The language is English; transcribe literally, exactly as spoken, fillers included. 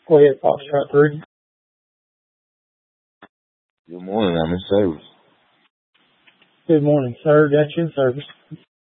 Go ahead, Foxtrot three. Good morning. I'm in service. Good morning, sir. Got you in service.